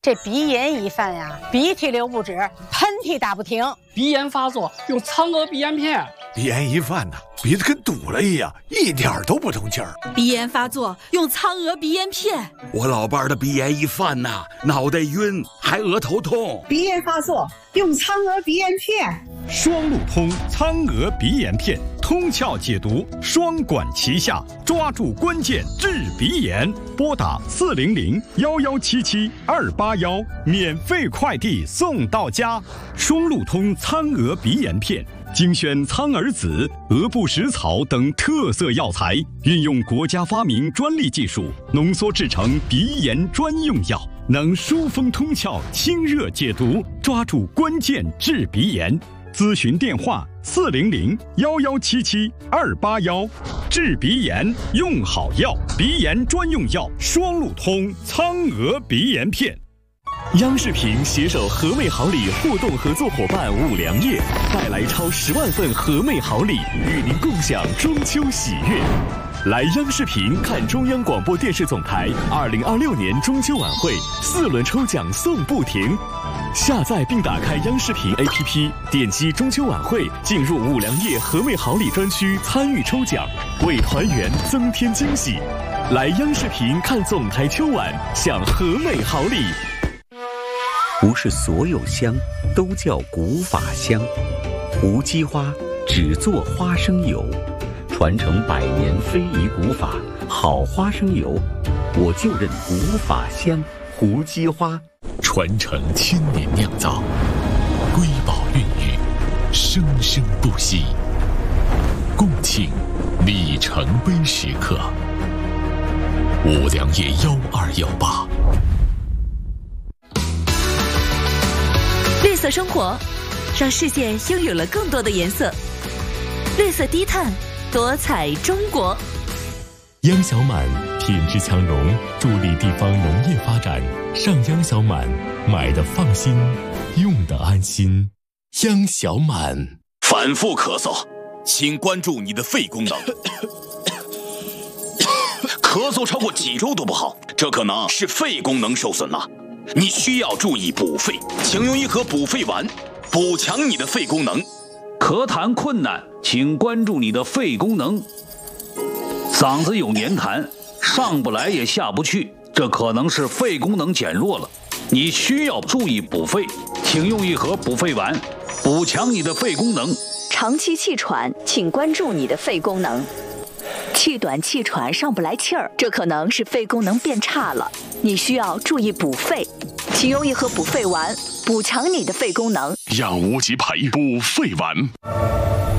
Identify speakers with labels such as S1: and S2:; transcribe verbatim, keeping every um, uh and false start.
S1: 这鼻炎一犯呀，鼻涕流不止，喷嚏打不停。
S2: 鼻炎发作用苍娥鼻炎片。
S3: 鼻炎一犯呢，鼻子跟堵了一样，一点都不通气儿。
S4: 鼻炎发作用苍娥鼻炎片。
S5: 我老伴儿的鼻炎一犯呐，脑袋晕，还额头痛。
S6: 鼻炎发作用苍娥鼻炎片。
S7: 双路通苍娥鼻炎片，通窍解毒，双管齐下，抓住关键治鼻炎。拨打四零零幺幺七七二八幺，免费快递送到家。双路通苍娥鼻炎片。精选苍耳子、鹅不食草等特色药材，运用国家发明专利技术，浓缩制成鼻炎专用药，能疏风通窍、清热解毒，抓住关键治鼻炎。咨询电话：四零零幺幺七七二八幺。治鼻炎用好药，鼻炎专用药双路通苍娥鼻炎片。
S8: 央视频携手和美好礼互动合作伙伴五粮液，带来超十万份和美好礼，与您共享中秋喜悦。来央视频看中央广播电视总台二零二六年中秋晚会，四轮抽奖送不停。下载并打开央视频 A P P， 点击中秋晚会，进入五粮液和美好礼专区参与抽奖，为团圆增添惊喜。来央视频看总台秋晚，享和美好礼。
S9: 不是所有香都叫古法香，胡姬花只做花生油，传承百年非遗古法，好花生油，我就认古法香胡姬花。
S10: 传承千年酿造，瑰宝孕育，生生不息。共庆里程碑时刻，五粮液幺二幺八。
S11: 绿色生活，让世界拥有了更多的颜色。绿色低碳，多彩中国。
S8: 央小满品质强农，助力地方农业发展。上央小满，买的放心，用的安心。央小满。
S5: 反复咳嗽，请关注你的肺功能。咳嗽超过几周都不好，这可能是肺功能受损了。你需要注意补肺，请用一盒补肺丸，补强你的肺功能。
S12: 咳痰困难，请关注你的肺功能。嗓子有黏痰，上不来也下不去，这可能是肺功能减弱了。你需要注意补肺，请用一盒补肺丸，补强你的肺功能。
S13: 长期气喘，请关注你的肺功能。气短气喘上不来气儿，这可能是肺功能变差了，你需要注意补肺，请用一盒补肺丸，补强你的肺功能。
S10: 让无极牌补肺丸。